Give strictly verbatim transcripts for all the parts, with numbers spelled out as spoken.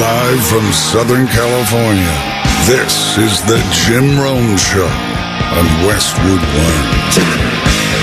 Live from Southern California, this is the Jim Rome Show on Westwood One.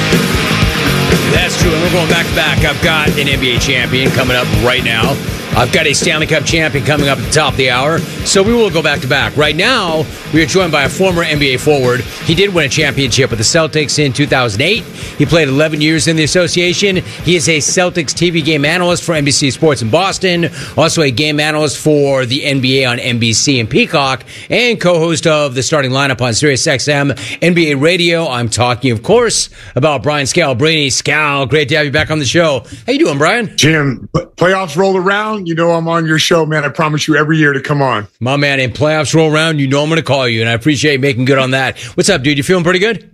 That's true, and we're going back to back. I've got an N B A champion coming up right now. I've got a Stanley Cup champion coming up at the top of the hour. So we will go back to back. Right now, we are joined by a former N B A forward. He did win a championship with the Celtics in two thousand eight. He played eleven years in the association. He is a Celtics T V game analyst for N B C Sports in Boston. Also a game analyst for the N B A on N B C and Peacock. And co-host of the starting lineup on SiriusXM N B A Radio. I'm talking, of course, about Brian Scalabrine. Scal, great to have you back on the show. How you doing, Brian? Jim, playoffs roll around. You know I'm on your show, man. I promise you every year to come on. My man, in playoffs roll around, you know I'm going to call you, and I appreciate making good on that. What's up, dude? You feeling pretty good?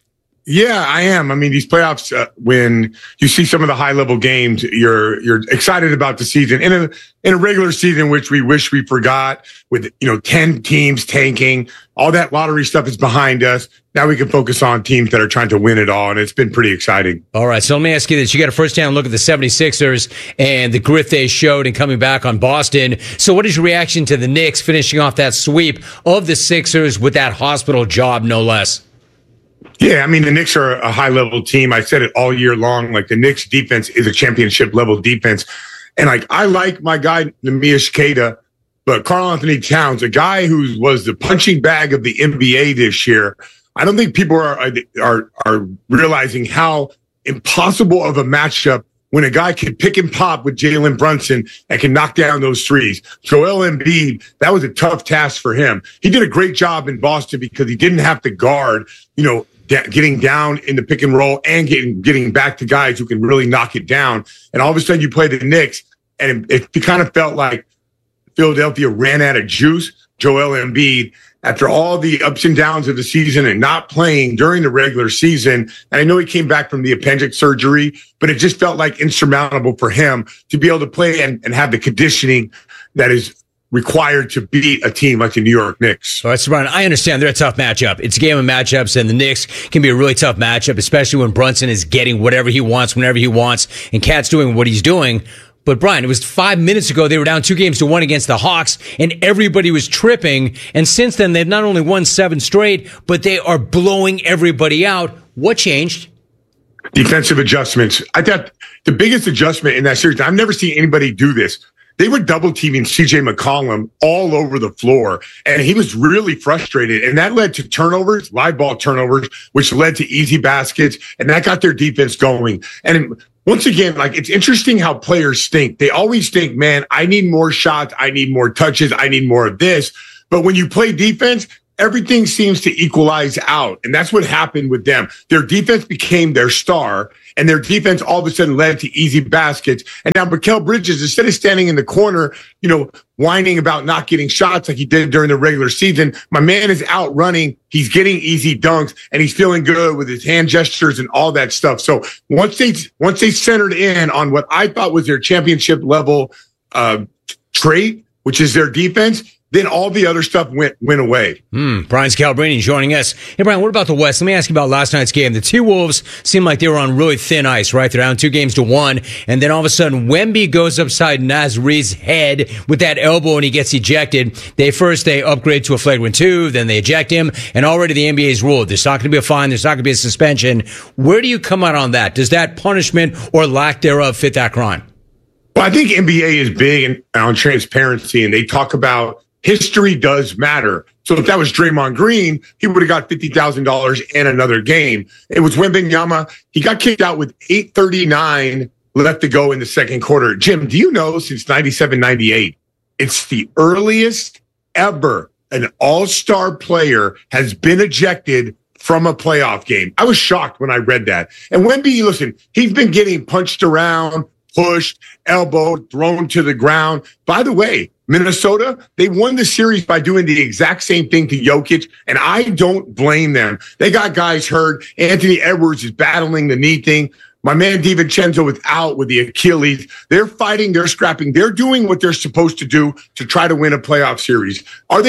Yeah, I am. I mean, these playoffs, uh, when you see some of the high-level games, you're you're excited about the season. In a in a regular season, which we wish we forgot, with you know ten teams tanking, all that lottery stuff is behind us. Now we can focus on teams that are trying to win it all, and it's been pretty exciting. All right, so let me ask you this. You got a first-hand look at the seventy-sixers and the grit they showed in coming back on Boston. So what is your reaction to the Knicks finishing off that sweep of the Sixers with that hospital job, no less? Yeah, I mean, the Knicks are a high-level team. I said it all year long. Like, the Knicks defense is a championship-level defense. And, like, I like my guy, Neemias Queta, but Karl Anthony Towns, a guy who was the punching bag of the N B A this year, I don't think people are are are realizing how impossible of a matchup when a guy can pick and pop with Jalen Brunson and can knock down those threes. Joel Embiid, that was a tough task for him. He did a great job in Boston because he didn't have to guard, you know, getting down in the pick and roll and getting getting back to guys who can really knock it down. And all of a sudden you play the Knicks, and it, it kind of felt like Philadelphia ran out of juice. Joel Embiid, after all the ups and downs of the season and not playing during the regular season, and I know he came back from the appendix surgery, but it just felt like insurmountable for him to be able to play and, and have the conditioning that is required to beat a team like the New York Knicks. All right, so Brian, I understand they're a tough matchup. It's a game of matchups, and the Knicks can be a really tough matchup, especially when Brunson is getting whatever he wants, whenever he wants, and Cat's doing what he's doing. But Brian, it was five minutes ago they were down two games to one against the Hawks, and everybody was tripping. And since then, they've not only won seven straight, but they are blowing everybody out. What changed? Defensive adjustments. I thought the biggest adjustment in that series, I've never seen anybody do this. They were double teaming C J McCollum all over the floor, and he was really frustrated. And that led to turnovers, live ball turnovers, which led to easy baskets, and that got their defense going. And once again, like, it's interesting how players think. They always think, man, I need more shots, I need more touches, I need more of this. But when you play defense, everything seems to equalize out. And that's what happened with them. Their defense became their star, and their defense all of a sudden led to easy baskets. And now Mikal Bridges, instead of standing in the corner, you know, whining about not getting shots like he did during the regular season, my man is out running. He's getting easy dunks, and he's feeling good with his hand gestures and all that stuff. So once they, once they centered in on what I thought was their championship level uh, trait, which is their defense, then all the other stuff went went away. Mm, Brian Scalabrine joining us. Hey, Brian, what about the West? Let me ask you about last night's game. The T-Wolves seemed like they were on really thin ice, right? They're down two games to one, and then all of a sudden, Wemby goes upside Naz Reid's head with that elbow, and he gets ejected. They first, they upgrade to a flagrant two, then they eject him, and already the N B A's ruled. There's not going to be a fine, there's not going to be a suspension. Where do you come out on that? Does that punishment or lack thereof fit that crime? Well, I think N B A is big on transparency, and they talk about history does matter. So if that was Draymond Green, he would have got fifty thousand dollars in another game. It was Wembanyama. He got kicked out with eight thirty-nine left to go in the second quarter. Jim, do you know since ninety-seven ninety-eight, it's the earliest ever an all-star player has been ejected from a playoff game? I was shocked when I read that. And Wemby, listen, he's been getting punched around, pushed, elbowed, thrown to the ground. By the way, Minnesota, they won the series by doing the exact same thing to Jokic, and I don't blame them. They got guys hurt. Anthony Edwards is battling the knee thing. My man DiVincenzo is out with the Achilles. They're fighting, they're scrapping, they're doing what they're supposed to do to try to win a playoff series. Are they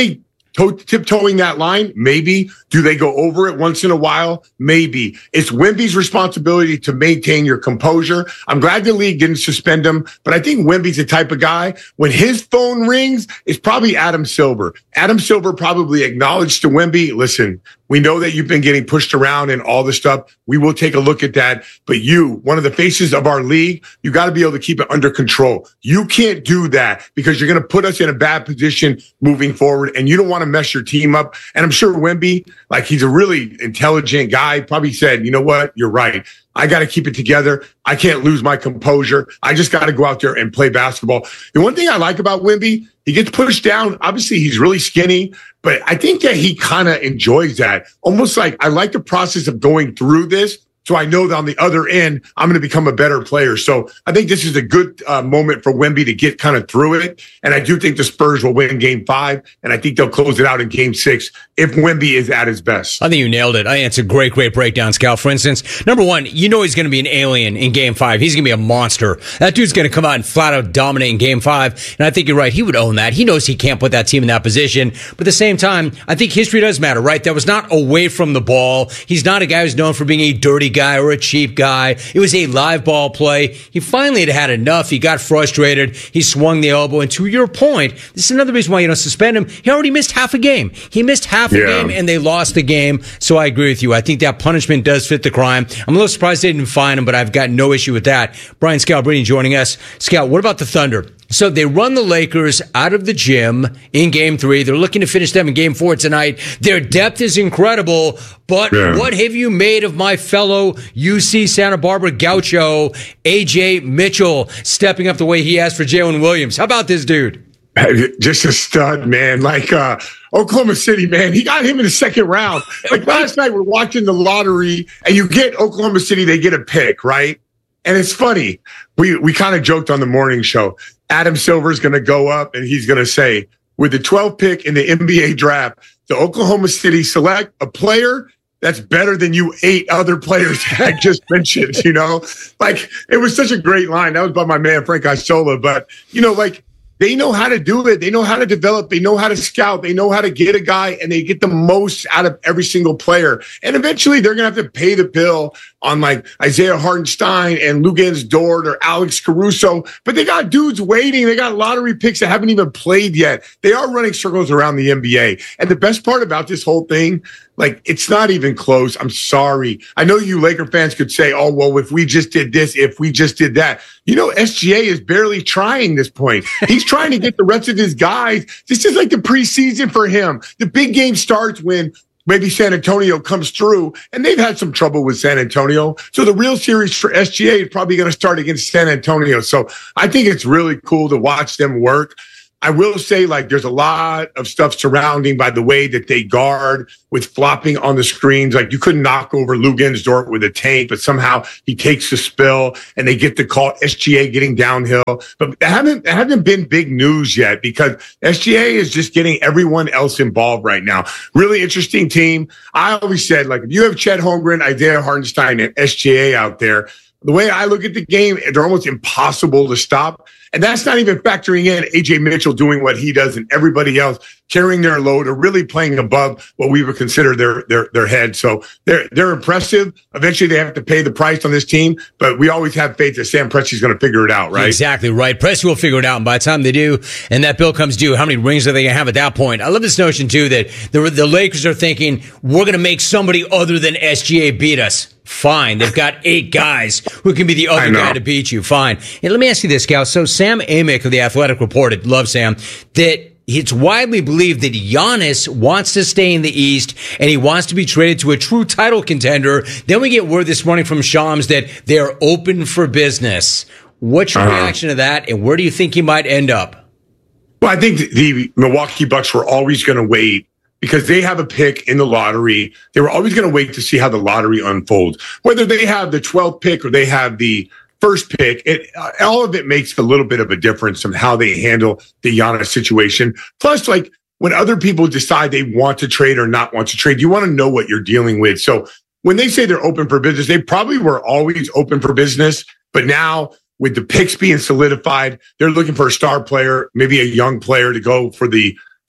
to- tiptoeing that line? Maybe. Do they go over it once in a while? Maybe. It's Wemby's responsibility to maintain your composure. I'm glad the league didn't suspend him, but I think Wemby's the type of guy, when his phone rings, it's probably Adam Silver. Adam Silver probably acknowledged to Wemby, listen, we know that you've been getting pushed around and all this stuff. We will take a look at that. But you, one of the faces of our league, you got to be able to keep it under control. You can't do that because you're going to put us in a bad position moving forward, and you don't want to mess your team up. And I'm sure Wemby, like, he's a really intelligent guy, probably said, you know what? You're right. I got to keep it together. I can't lose my composure. I just got to go out there and play basketball. The one thing I like about Wemby, he gets pushed down. Obviously, he's really skinny, but I think that he kind of enjoys that. Almost like, I like the process of going through this, so I know that on the other end, I'm going to become a better player. So I think this is a good uh, moment for Wemby to get kind of through it. And I do think the Spurs will win game five, and I think they'll close it out in game six if Wemby is at his best. I think you nailed it. I think it's a great, great breakdown, Scout. For instance, number one, you know he's going to be an alien in game five. He's going to be a monster. That dude's going to come out and flat out dominate in game five. And I think you're right. He would own that. He knows he can't put that team in that position. But at the same time, I think history does matter, right? That was not away from the ball. He's not a guy who's known for being a dirty guy or a cheap guy. It was a live ball play. He finally had had enough. He got frustrated. He swung the elbow. And to your point, this is another reason why you don't suspend him. He already missed half a game. He missed half yeah. a game and they lost the game. So I agree with you. I think that punishment does fit the crime. I'm a little surprised they didn't fine him, but I've got no issue with that. Brian Scalabrine joining us. Scout, what about the Thunder? So they run the Lakers out of the gym in game three. They're looking to finish them in game four tonight. Their depth is incredible, but yeah. what have you made of my fellow U C Santa Barbara gaucho, A J Mitchell, stepping up the way he has for Jalen Williams? How about this dude? Just a stud, man. Like uh, Oklahoma City, man. He got him in the second round. Like last night, we're watching the lottery, and you get Oklahoma City, they get a pick, right? And it's funny. We we kind of joked on the morning show. Adam Silver's going to go up and he's going to say, with the twelfth pick in the N B A draft, the Oklahoma City select a player that's better than you eight other players I just mentioned, you know? Like, it was such a great line. That was by my man, Frank Isola. But, you know, like, they know how to do it. They know how to develop. They know how to scout. They know how to get a guy, and they get the most out of every single player. And eventually, they're going to have to pay the bill on like Isaiah Hartenstein and Luguentz Dort or Alex Caruso. But they got dudes waiting. They got lottery picks that haven't even played yet. They are running circles around the N B A. And the best part about this whole thing, like, it's not even close. I'm sorry. I know you Laker fans could say, oh, well, if we just did this, if we just did that. You know, S G A is barely trying this point. He's trying to get the rest of his guys. This is like the preseason for him. The big game starts when maybe San Antonio comes through, and they've had some trouble with San Antonio. So the real series for S G A is probably going to start against San Antonio. So I think it's really cool to watch them work. I will say, like, there's a lot of stuff surrounding by the way that they guard with flopping on the screens. Like, you couldn't knock over Luguentz Dort with a tank, but somehow he takes the spill and they get the call, S G A getting downhill. But it haven't, it haven't been big news yet because S G A is just getting everyone else involved right now. Really interesting team. I always said, like, if you have Chet Holmgren, Isaiah Hartenstein, and S G A out there, the way I look at the game, they're almost impossible to stop. And that's not even factoring in A J Mitchell doing what he does and everybody else carrying their load or really playing above what we would consider their their their head. So they're they're impressive. Eventually they have to pay the price on this team, but we always have faith that Sam Presti's going to figure it out, right? Exactly right. Presti will figure it out. And by the time they do, and that bill comes due, how many rings are they going to have at that point? I love this notion too that the the Lakers are thinking we're going to make somebody other than S G A beat us. Fine. They've got eight guys who can be the other guy to beat you. Fine. And let me ask you this, Scout. So Sam Amick of The Athletic reported, love Sam, that it's widely believed that Giannis wants to stay in the East and he wants to be traded to a true title contender. Then we get word this morning from Shams that they're open for business. What's your uh-huh. reaction to that, and where do you think he might end up? Well, I think the Milwaukee Bucks were always going to wait because they have a pick in the lottery. They were always going to wait to see how the lottery unfolds. Whether they have the twelfth pick or they have the first pick, it, uh, all of it makes a little bit of a difference in how they handle the Giannis situation. Plus, like, when other people decide they want to trade or not want to trade, you want to know what you're dealing with. So when they say they're open for business, they probably were always open for business. But now, with the picks being solidified, they're looking for a star player, maybe a young player to go for the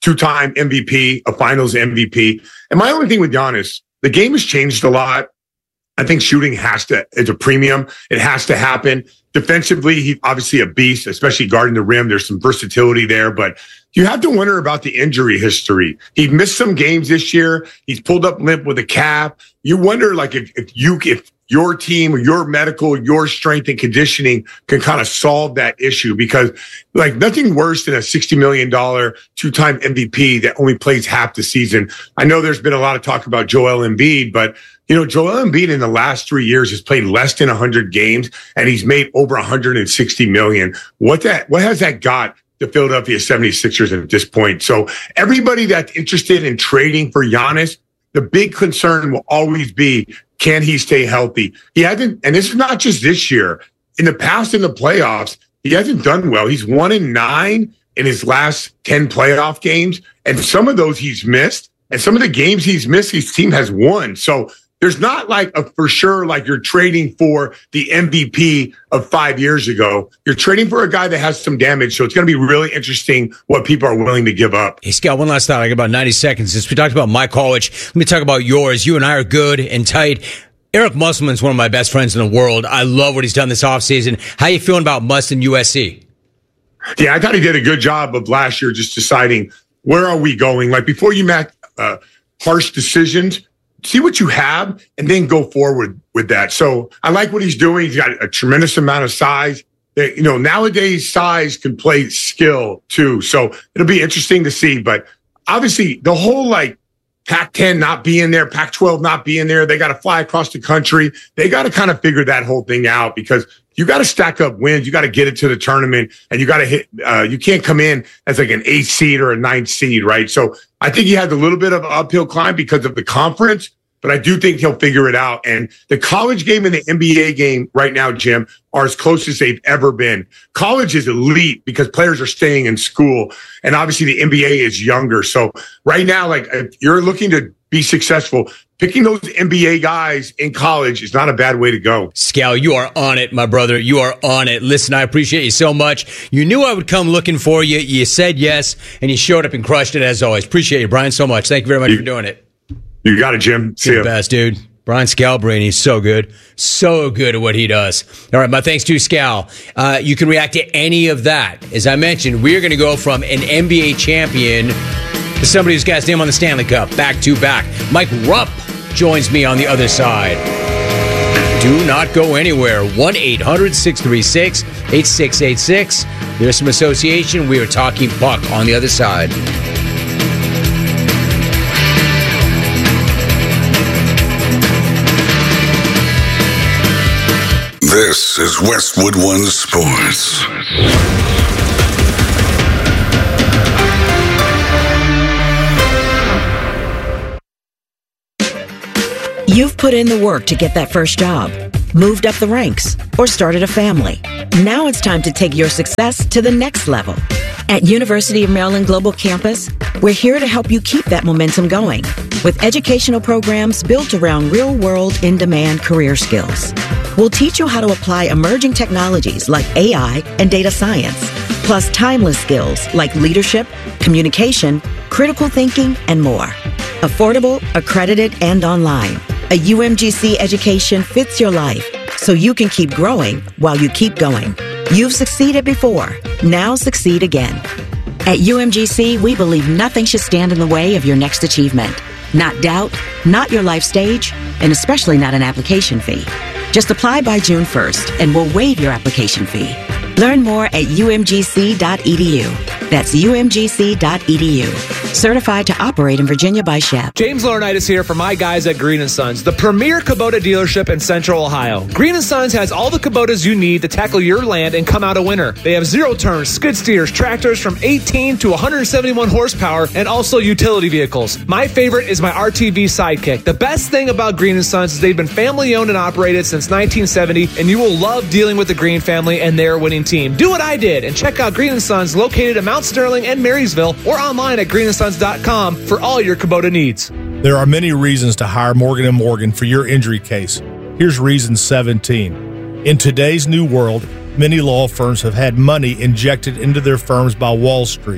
two-time M V P, a finals M V P. And my only thing with Giannis, the game has changed a lot. I think shooting has to, it's a premium. It has to happen. Defensively, he's obviously a beast, especially guarding the rim. There's some versatility there, but you have to wonder about the injury history. He missed some games this year. He's pulled up limp with a calf. You wonder, like, if, if you, if your team, your medical, your strength and conditioning can kind of solve that issue, because like nothing worse than a sixty million dollars two-time M V P that only plays half the season. I know there's been a lot of talk about Joel Embiid, but you know, Joel Embiid in the last three years has played less than one hundred games and he's made over one hundred sixty million. What that, what has that got the Philadelphia seventy-sixers at this point? So everybody that's interested in trading for Giannis, the big concern will always be, can he stay healthy? He hasn't, and this is not just this year. In the past, in the playoffs, he hasn't done well. He's one in nine in his last ten playoff games, and some of those he's missed, and some of the games he's missed, his team has won. So there's not like a for sure, like you're trading for the M V P of five years ago. You're trading for a guy that has some damage. So it's going to be really interesting what people are willing to give up. Hey, Scott, one last thought. I got about ninety seconds. Since we talked about my college, let me talk about yours. You and I are good and tight. Eric Musselman's one of my best friends in the world. I love what he's done this offseason. How you feeling about Muss and U S C? Yeah, I thought he did a good job of last year just deciding, where are we going? Like, before you make uh, harsh decisions, see what you have and then go forward with that. So I like what he's doing. He's got a tremendous amount of size. You know, nowadays size can play skill too. So it'll be interesting to see. But obviously the whole like Pac ten not being there, Pac twelve not being there, they got to fly across the country. They got to kind of figure that whole thing out, because you got to stack up wins. You got to get it to the tournament, and you got to hit, uh, you can't come in as like an eighth seed or a ninth seed, right? So I think he has a little bit of an uphill climb because of the conference, but I do think he'll figure it out. And the college game and the N B A game right now, Jim, are as close as they've ever been. College is elite because players are staying in school, and obviously the N B A is younger. So right now, like, if you're looking to be successful, picking those N B A guys in college is not a bad way to go. Scal, you are on it, my brother. You are on it. Listen, I appreciate you so much. You knew I would come looking for you. You said yes, and you showed up and crushed it as always. Appreciate you, Brian, so much. Thank you very much you, for doing it. You got it, Jim. See You're you. the best, dude. Brian Scalabrine, he's so good. So good at what he does. All right, my thanks to Scal. Uh, you can react to any of that. As I mentioned, we're going to go from an N B A champion to somebody who's got his name on the Stanley Cup, back to back. Mike Rupp joins me on the other side. Do not go anywhere. one eight hundred six three six eight six eight six. There's some association. We are talking puck on the other side. This is Westwood One Sports. You've put in the work to get that first job, moved up the ranks, or started a family. Now it's time to take your success to the next level. At University of Maryland Global Campus, we're here to help you keep that momentum going with educational programs built around real-world, in-demand career skills. We'll teach you how to apply emerging technologies like A I and data science, plus timeless skills like leadership, communication, critical thinking, and more. Affordable, accredited, and online. A U M G C education fits your life, so you can keep growing while you keep going. You've succeeded before. Now succeed again. At U M G C, we believe nothing should stand in the way of your next achievement. Not doubt, not your life stage, and especially not an application fee. Just apply by June first, and we'll waive your application fee. Learn more at U M G C dot E D U. That's U M G C dot E D U. Certified to operate in Virginia by Shep. James Laurinaitis here for my guys at Green and Sons, the premier Kubota dealership in Central Ohio. Green and Sons has all the Kubotas you need to tackle your land and come out a winner. They have zero turns, skid steers, tractors from eighteen to one hundred seventy-one horsepower, and also utility vehicles. My favorite is my R T V Sidekick. The best thing about Green and Sons is they've been family owned and operated since nineteen seventy, and you will love dealing with the Green family and their winning team. Do what I did and check out Green and Sons located in Mount Sterling and Marysville, or online at green and sons dot com for all your Kubota needs. There are many reasons to hire Morgan and Morgan for your injury case. Here's reason seventeen. In today's new world, many law firms have had money injected into their firms by Wall Street.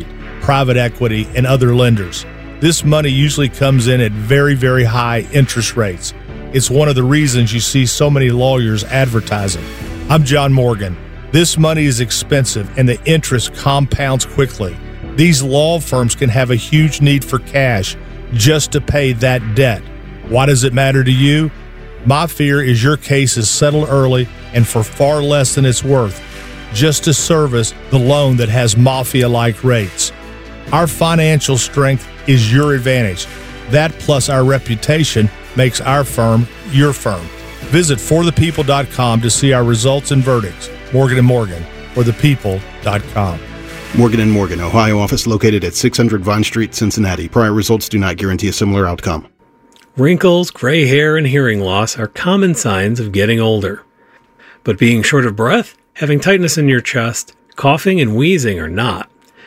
private equity, and other lenders. This money usually comes in at very, very high interest rates. It's one of the reasons you see so many lawyers advertising. I'm John Morgan. This money is expensive and the interest compounds quickly. These law firms can have a huge need for cash just to pay that debt. Why does it matter to you? My fear is your case is settled early and for far less than it's worth, just to service the loan that has mafia-like rates. Our financial strength is your advantage. That plus our reputation makes our firm your firm. Visit for the people dot com to see our results and verdicts. Morgan and Morgan, for the people dot com. Morgan and Morgan, Ohio office located at six hundred Vine Street, Cincinnati. Prior results do not guarantee a similar outcome. Wrinkles, gray hair, and hearing loss are common signs of getting older. But being short of breath, having tightness in your chest, coughing, and wheezing are not.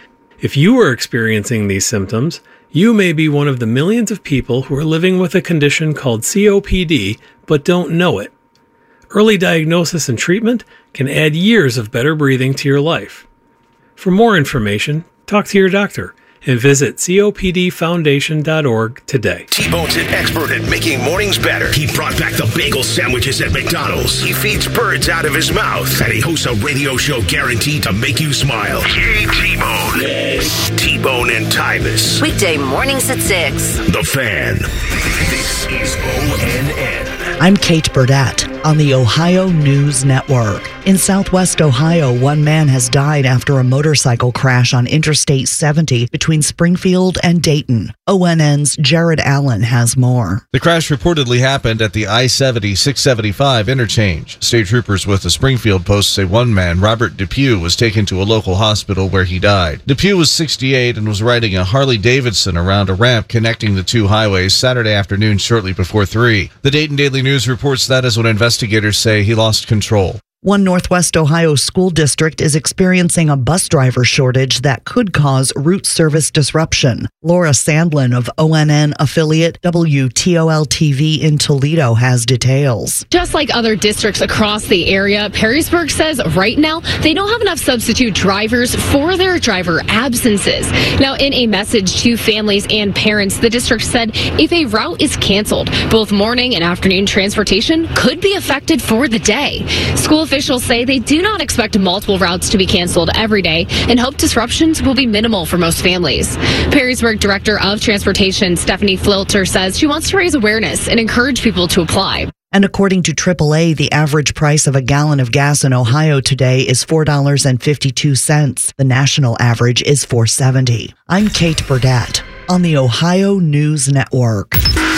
If you are experiencing these symptoms, you may be one of the millions of people who are living with a condition called C O P D but don't know it. Early diagnosis and treatment can add years of better breathing to your life. For more information, talk to your doctor and visit C O P D foundation dot org today. T-Bone's an expert at making mornings better. He brought back the bagel sandwiches at McDonald's. He feeds birds out of his mouth. And he hosts a radio show guaranteed to make you smile. Yay, T-Bone. Yes. T-Bone and Tyvis. Weekday mornings at six. The Fan. This is O N N. I'm Kate Burdett on the Ohio News Network. In Southwest Ohio, one man has died after a motorcycle crash on Interstate seventy between Springfield and Dayton. O N N's Jared Allen has more. The crash reportedly happened at the I seventy six seventy-five interchange. State troopers with the Springfield post say one man, Robert Depew, was taken to a local hospital where he died. Depew was sixty-eight and was riding a Harley-Davidson around a ramp connecting the two highways Saturday afternoon shortly before three. The Dayton Daily News reports that is when investigators say he lost control. One Northwest Ohio school district is experiencing a bus driver shortage that could cause route service disruption. Laura Sandlin of O N N affiliate W T O L T V in Toledo has details. Just like other districts across the area, Perrysburg says right now they don't have enough substitute drivers for their driver absences. Now, in a message to families and parents, the district said if a route is canceled, both morning and afternoon transportation could be affected for the day. School officials say they do not expect multiple routes to be canceled every day and hope disruptions will be minimal for most families. Perrysburg Director of Transportation Stephanie Flilter says she wants to raise awareness and encourage people to apply. And according to triple A, the average price of a gallon of gas in Ohio today is four dollars and fifty-two cents. The national average is four dollars and seventy cents. I'm Kate Burdett on the Ohio News Network.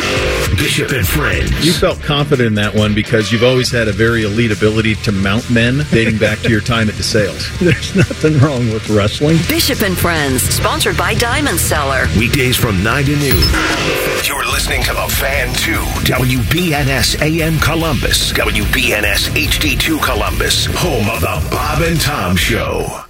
Bishop and Friends. You felt confident in that one because you've always had a very elite ability to mount men dating back to your time at DeSales. There's nothing wrong with wrestling. Bishop and Friends, sponsored by Diamond Seller. Weekdays from nine to noon. You're listening to The Fan two, W B N S A M Columbus, W B N S H D two Columbus, home of The Bob and Tom Show.